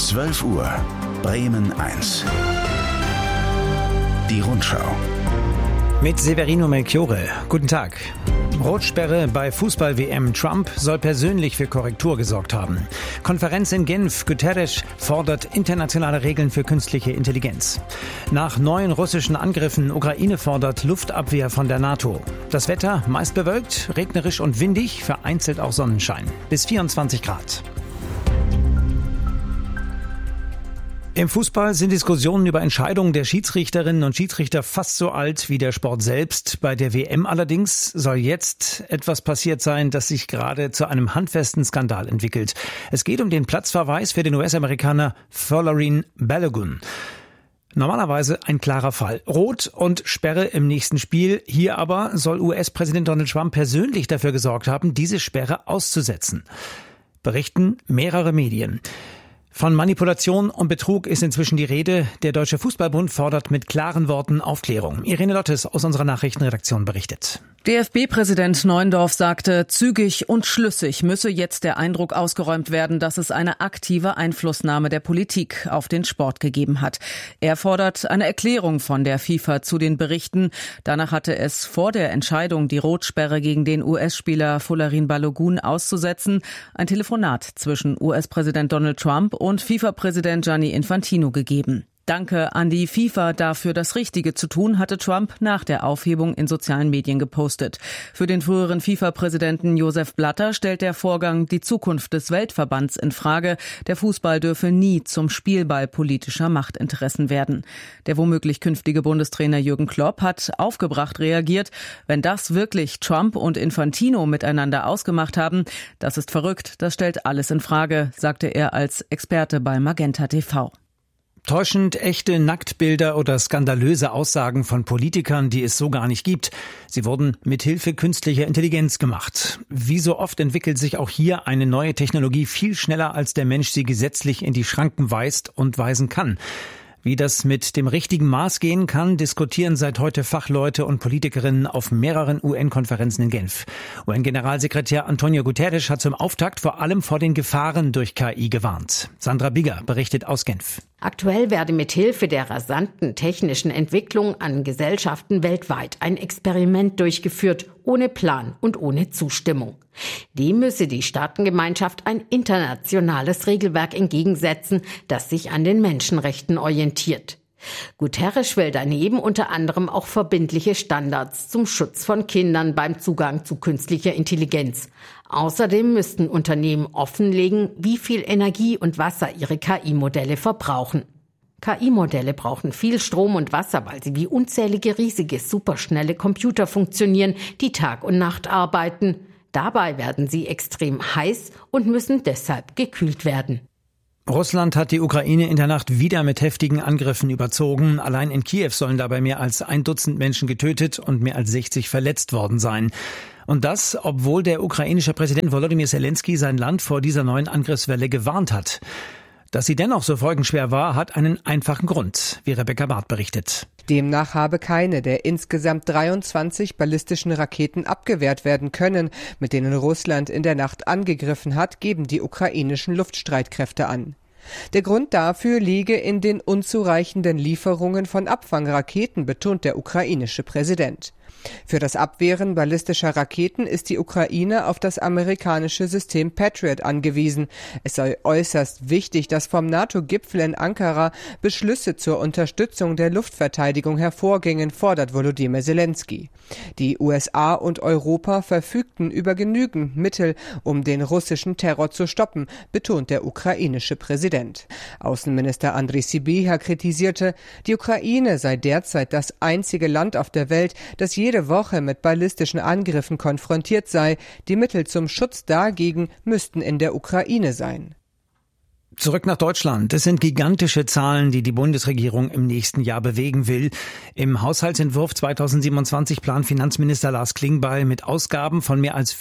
12 Uhr, Bremen 1. Die Rundschau. Mit Severino Melchiorre. Guten Tag. Rotsperre bei Fußball-WM. Trump soll persönlich für Korrektur gesorgt haben. Konferenz in Genf. Guterres fordert internationale Regeln für künstliche Intelligenz. Nach neuen russischen Angriffen. Ukraine fordert Luftabwehr von der NATO. Das Wetter meist bewölkt, regnerisch und windig, vereinzelt auch Sonnenschein. Bis 24 Grad. Im Fußball sind Diskussionen über Entscheidungen der Schiedsrichterinnen und Schiedsrichter fast so alt wie der Sport selbst. Bei der WM allerdings soll jetzt etwas passiert sein, das sich gerade zu einem handfesten Skandal entwickelt. Es geht um den Platzverweis für den US-Amerikaner Folarin Balogun. Normalerweise ein klarer Fall. Rot und Sperre im nächsten Spiel. Hier aber soll US-Präsident Donald Trump persönlich dafür gesorgt haben, diese Sperre auszusetzen. Berichten mehrere Medien. Von Manipulation und Betrug ist inzwischen die Rede. Der Deutsche Fußballbund fordert mit klaren Worten Aufklärung. Irene Lottes aus unserer Nachrichtenredaktion berichtet. DFB-Präsident Neuendorf sagte, zügig und schlüssig müsse jetzt der Eindruck ausgeräumt werden, dass es eine aktive Einflussnahme der Politik auf den Sport gegeben hat. Er fordert eine Erklärung von der FIFA zu den Berichten. Danach hatte es vor der Entscheidung, die Rotsperre gegen den US-Spieler Folarin Balogun auszusetzen, ein Telefonat zwischen US-Präsident Donald Trump und FIFA-Präsident Gianni Infantino gegeben. Danke an die FIFA dafür, das Richtige zu tun, hatte Trump nach der Aufhebung in sozialen Medien gepostet. Für den früheren FIFA-Präsidenten Josef Blatter stellt der Vorgang die Zukunft des Weltverbands in Frage. Der Fußball dürfe nie zum Spielball politischer Machtinteressen werden. Der womöglich künftige Bundestrainer Jürgen Klopp hat aufgebracht reagiert. Wenn das wirklich Trump und Infantino miteinander ausgemacht haben, das ist verrückt, das stellt alles in Frage, sagte er als Experte bei Magenta TV. Täuschend echte Nacktbilder oder skandalöse Aussagen von Politikern, die es so gar nicht gibt. Sie wurden mithilfe künstlicher Intelligenz gemacht. Wie so oft entwickelt sich auch hier eine neue Technologie viel schneller, als der Mensch sie gesetzlich in die Schranken weist und weisen kann. Wie das mit dem richtigen Maß gehen kann, diskutieren seit heute Fachleute und Politikerinnen auf mehreren UN-Konferenzen in Genf. UN-Generalsekretär Antonio Guterres hat zum Auftakt vor allem vor den Gefahren durch KI gewarnt. Sandra Bigger berichtet aus Genf. Aktuell werde mithilfe der rasanten technischen Entwicklung an Gesellschaften weltweit ein Experiment durchgeführt, ohne Plan und ohne Zustimmung. Dem müsse die Staatengemeinschaft ein internationales Regelwerk entgegensetzen, das sich an den Menschenrechten orientiert. Guterres will daneben unter anderem auch verbindliche Standards zum Schutz von Kindern beim Zugang zu künstlicher Intelligenz. Außerdem müssten Unternehmen offenlegen, wie viel Energie und Wasser ihre KI-Modelle verbrauchen. KI-Modelle brauchen viel Strom und Wasser, weil sie wie unzählige riesige, superschnelle Computer funktionieren, die Tag und Nacht arbeiten. Dabei werden sie extrem heiß und müssen deshalb gekühlt werden. Russland hat die Ukraine in der Nacht wieder mit heftigen Angriffen überzogen. Allein in Kiew sollen dabei mehr als 1 Dutzend Menschen getötet und mehr als 60 verletzt worden sein. Und das, obwohl der ukrainische Präsident Volodymyr Zelensky sein Land vor dieser neuen Angriffswelle gewarnt hat. Dass sie dennoch so folgenschwer war, hat einen einfachen Grund, wie Rebecca Barth berichtet. Demnach habe keine der insgesamt 23 ballistischen Raketen abgewehrt werden können, mit denen Russland in der Nacht angegriffen hat, geben die ukrainischen Luftstreitkräfte an. Der Grund dafür liege in den unzureichenden Lieferungen von Abfangraketen, betont der ukrainische Präsident. Für das Abwehren ballistischer Raketen ist die Ukraine auf das amerikanische System Patriot angewiesen. Es sei äußerst wichtig, dass vom NATO-Gipfel in Ankara Beschlüsse zur Unterstützung der Luftverteidigung hervorgingen, fordert Volodymyr Zelensky. Die USA und Europa verfügten über genügend Mittel, um den russischen Terror zu stoppen, betont der ukrainische Präsident. Außenminister Andriy Sybiha kritisierte, die Ukraine sei derzeit das einzige Land auf der Welt, das jede Woche mit ballistischen Angriffen konfrontiert sei. Die Mittel zum Schutz dagegen müssten in der Ukraine sein. Zurück nach Deutschland. Es sind gigantische Zahlen, die die Bundesregierung im nächsten Jahr bewegen will. Im Haushaltsentwurf 2027 plant Finanzminister Lars Klingbeil mit Ausgaben von mehr als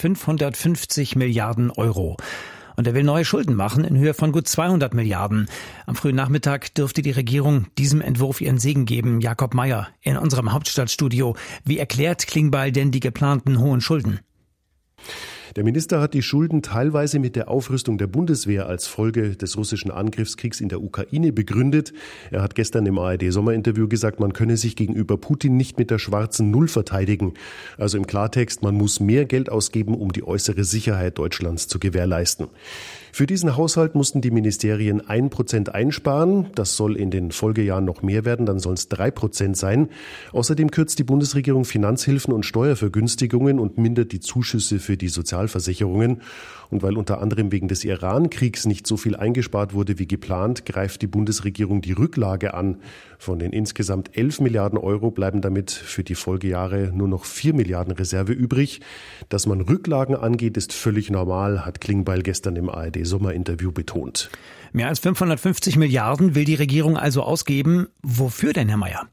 550 Milliarden Euro. Und er will neue Schulden machen in Höhe von gut 200 Milliarden. Am frühen Nachmittag dürfte die Regierung diesem Entwurf ihren Segen geben. Jakob Mayer in unserem Hauptstadtstudio. Wie erklärt Klingbeil denn die geplanten hohen Schulden? Der Minister hat die Schulden teilweise mit der Aufrüstung der Bundeswehr als Folge des russischen Angriffskriegs in der Ukraine begründet. Er hat gestern im ARD-Sommerinterview gesagt, man könne sich gegenüber Putin nicht mit der schwarzen Null verteidigen. Also im Klartext, man muss mehr Geld ausgeben, um die äußere Sicherheit Deutschlands zu gewährleisten. Für diesen Haushalt mussten die Ministerien 1% einsparen. Das soll in den Folgejahren noch mehr werden, dann sollen es 3% sein. Außerdem kürzt die Bundesregierung Finanzhilfen und Steuervergünstigungen und mindert die Zuschüsse für die Sozialversicherungen. Und weil unter anderem wegen des Iran-Kriegs nicht so viel eingespart wurde wie geplant, greift die Bundesregierung die Rücklage an. Von den insgesamt 11 Milliarden Euro bleiben damit für die Folgejahre nur noch 4 Milliarden Reserve übrig. Dass man Rücklagen angeht, ist völlig normal, hat Klingbeil gestern im ARD-Sommerinterview betont. Mehr als 550 Milliarden will die Regierung also ausgeben. Wofür denn, Herr Mayer?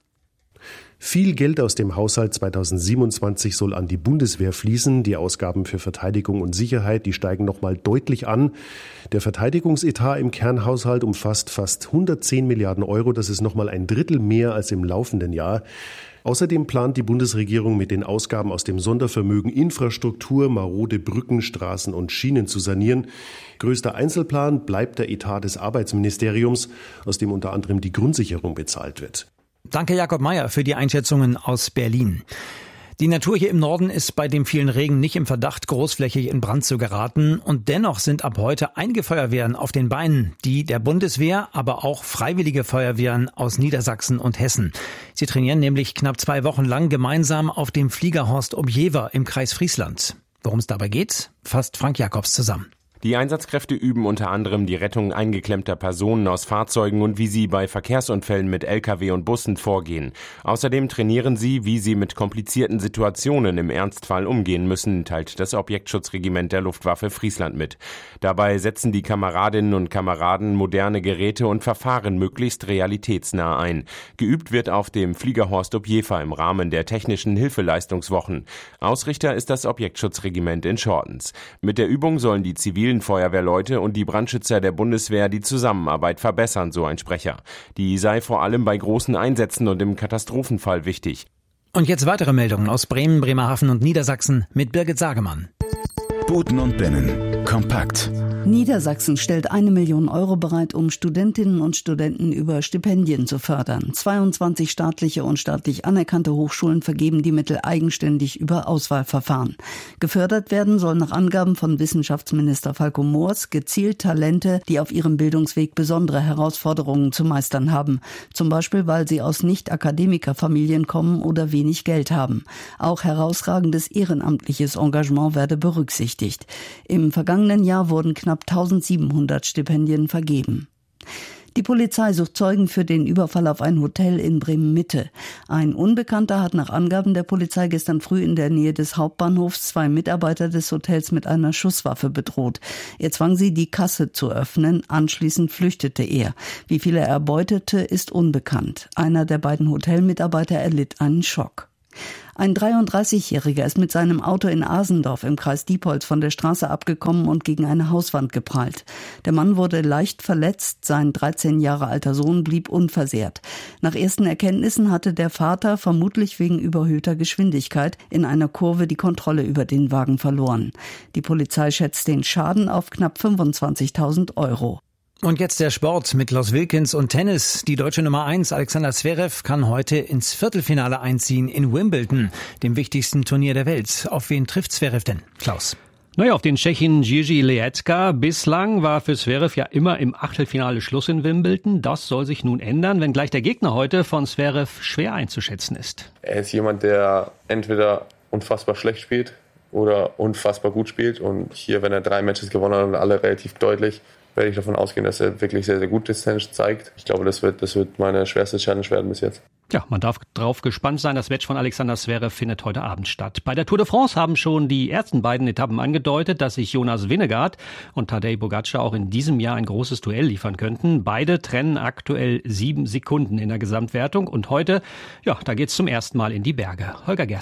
Viel Geld aus dem Haushalt 2027 soll an die Bundeswehr fließen. Die Ausgaben für Verteidigung und Sicherheit, die steigen nochmal deutlich an. Der Verteidigungsetat im Kernhaushalt umfasst fast 110 Milliarden Euro. Das ist nochmal ein Drittel mehr als im laufenden Jahr. Außerdem plant die Bundesregierung mit den Ausgaben aus dem Sondervermögen Infrastruktur, marode Brücken, Straßen und Schienen zu sanieren. Größter Einzelplan bleibt der Etat des Arbeitsministeriums, aus dem unter anderem die Grundsicherung bezahlt wird. Danke, Jakob Mayer, für die Einschätzungen aus Berlin. Die Natur hier im Norden ist bei dem vielen Regen nicht im Verdacht, großflächig in Brand zu geraten. Und dennoch sind ab heute einige Feuerwehren auf den Beinen. Die der Bundeswehr, aber auch freiwillige Feuerwehren aus Niedersachsen und Hessen. Sie trainieren nämlich knapp 2 Wochen lang gemeinsam auf dem Fliegerhorst Objever im Kreis Friesland. Worum es dabei geht, fasst Frank Jakobs zusammen. Die Einsatzkräfte üben unter anderem die Rettung eingeklemmter Personen aus Fahrzeugen und wie sie bei Verkehrsunfällen mit Lkw und Bussen vorgehen. Außerdem trainieren sie, wie sie mit komplizierten Situationen im Ernstfall umgehen müssen, teilt das Objektschutzregiment der Luftwaffe Friesland mit. Dabei setzen die Kameradinnen und Kameraden moderne Geräte und Verfahren möglichst realitätsnah ein. Geübt wird auf dem Fliegerhorst Objever im Rahmen der technischen Hilfeleistungswochen. Ausrichter ist das Objektschutzregiment in Schortens. Mit der Übung sollen die zivilen Feuerwehrleute und die Brandschützer der Bundeswehr die Zusammenarbeit verbessern, so ein Sprecher. Die sei vor allem bei großen Einsätzen und im Katastrophenfall wichtig. Und jetzt weitere Meldungen aus Bremen, Bremerhaven und Niedersachsen mit Birgit Sagemann. Buten und Binnen. Kompakt. Niedersachsen stellt 1 Million Euro bereit, um Studentinnen und Studenten über Stipendien zu fördern. 22 staatliche und staatlich anerkannte Hochschulen vergeben die Mittel eigenständig über Auswahlverfahren. Gefördert werden sollen nach Angaben von Wissenschaftsminister Falco Moors gezielt Talente, die auf ihrem Bildungsweg besondere Herausforderungen zu meistern haben. Zum Beispiel, weil sie aus Nicht-Akademikerfamilien kommen oder wenig Geld haben. Auch herausragendes ehrenamtliches Engagement werde berücksichtigt. Im vergangenen Jahr wurden knapp 1700 Stipendien vergeben. Die Polizei sucht Zeugen für den Überfall auf ein Hotel in Bremen-Mitte. Ein Unbekannter hat nach Angaben der Polizei gestern früh in der Nähe des Hauptbahnhofs 2 Mitarbeiter des Hotels mit einer Schusswaffe bedroht. Er zwang sie, die Kasse zu öffnen. Anschließend flüchtete er. Wie viel er erbeutete, ist unbekannt. Einer der beiden Hotelmitarbeiter erlitt einen Schock. Ein 33-Jähriger ist mit seinem Auto in Asendorf im Kreis Diepholz von der Straße abgekommen und gegen eine Hauswand geprallt. Der Mann wurde leicht verletzt, sein 13 Jahre alter Sohn blieb unversehrt. Nach ersten Erkenntnissen hatte der Vater vermutlich wegen überhöhter Geschwindigkeit in einer Kurve die Kontrolle über den Wagen verloren. Die Polizei schätzt den Schaden auf knapp 25.000 Euro. Und jetzt der Sport mit Los Wilkins und Tennis. Die deutsche Nummer 1 Alexander Zverev kann heute ins Viertelfinale einziehen in Wimbledon, dem wichtigsten Turnier der Welt. Auf wen trifft Zverev denn, Klaus? Naja, auf den Tschechen Jiří Lehecka. Bislang war für Zverev ja immer im Achtelfinale Schluss in Wimbledon. Das soll sich nun ändern, wenngleich der Gegner heute von Zverev schwer einzuschätzen ist. Er ist jemand, der entweder unfassbar schlecht spielt oder unfassbar gut spielt. Und hier, wenn er 3 Matches gewonnen hat und alle relativ deutlich, werde ich davon ausgehen, dass er wirklich sehr, sehr gutes Tennis zeigt. Ich glaube, das wird meine schwerste Challenge werden bis jetzt. Ja, man darf drauf gespannt sein. Das Match von Alexander Zverev findet heute Abend statt. Bei der Tour de France haben schon die ersten beiden Etappen angedeutet, dass sich Jonas Vingegaard und Tadej Pogačar auch in diesem Jahr ein großes Duell liefern könnten. Beide trennen aktuell 7 Sekunden in der Gesamtwertung. Und heute, ja, da geht's zum ersten Mal in die Berge. Holger Gerska.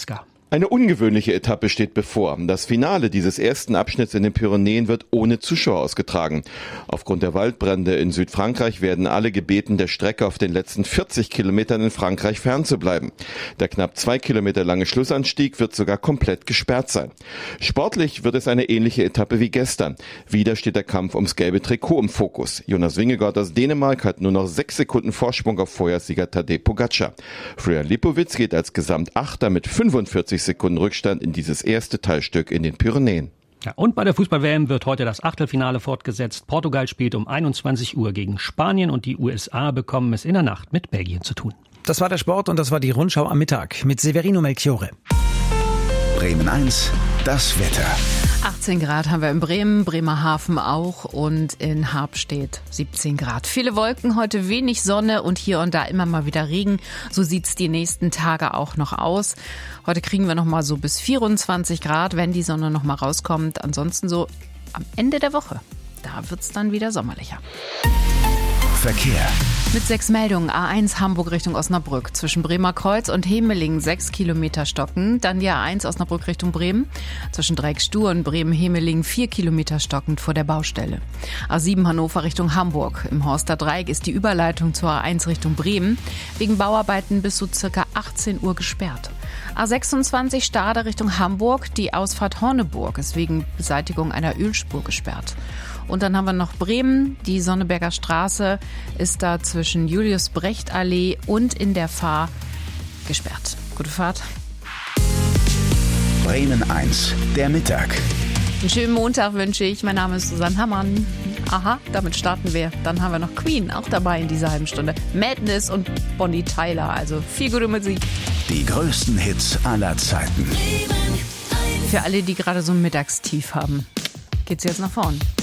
Eine ungewöhnliche Etappe steht bevor. Das Finale dieses ersten Abschnitts in den Pyrenäen wird ohne Zuschauer ausgetragen. Aufgrund der Waldbrände in Südfrankreich werden alle gebeten, der Strecke auf den letzten 40 Kilometern in Frankreich fernzubleiben. Der knapp 2 Kilometer lange Schlussanstieg wird sogar komplett gesperrt sein. Sportlich wird es eine ähnliche Etappe wie gestern. Wieder steht der Kampf ums gelbe Trikot im Fokus. Jonas Vingegaard aus Dänemark hat nur noch 6 Sekunden Vorsprung auf Vorjahrssieger Tadej Pogačar. Florian Lipowitz geht als Gesamtachter mit 45 Sekunden Rückstand in dieses erste Teilstück in den Pyrenäen. Ja, und bei der Fußball-WM wird heute das Achtelfinale fortgesetzt. Portugal spielt um 21 Uhr gegen Spanien und die USA bekommen es in der Nacht mit Belgien zu tun. Das war der Sport und das war die Rundschau am Mittag mit Severino Melchiorre. Bremen 1, das Wetter. 18 Grad haben wir in Bremen, Bremerhaven auch und in Harpstedt 17 Grad. Viele Wolken, heute wenig Sonne und hier und da immer mal wieder Regen. So sieht's die nächsten Tage auch noch aus. Heute kriegen wir noch mal so bis 24 Grad, wenn die Sonne noch mal rauskommt. Ansonsten so am Ende der Woche, da wird's dann wieder sommerlicher. Verkehr. Mit 6 Meldungen. A1 Hamburg Richtung Osnabrück. Zwischen Bremer Kreuz und Hemeling 6 Kilometer stockend. Dann die A1 Osnabrück Richtung Bremen. Zwischen Dreieckstuhr und Bremen-Hemeling 4 Kilometer stockend vor der Baustelle. A7 Hannover Richtung Hamburg. Im Horster Dreieck ist die Überleitung zur A1 Richtung Bremen wegen Bauarbeiten bis so circa 18 Uhr gesperrt. A26 Stade Richtung Hamburg. Die Ausfahrt Horneburg ist wegen Beseitigung einer Ölspur gesperrt. Und dann haben wir noch Bremen. Die Sonneberger Straße ist da zwischen Julius-Brecht-Allee und in der Fahr gesperrt. Gute Fahrt. Bremen 1, der Mittag. Einen schönen Montag wünsche ich. Mein Name ist Susanne Hammann. Aha, damit starten wir. Dann haben wir noch Queen auch dabei in dieser halben Stunde. Madness und Bonnie Tyler, also viel gute Musik. Die größten Hits aller Zeiten. Für alle, die gerade so ein Mittagstief haben, geht's jetzt nach vorn.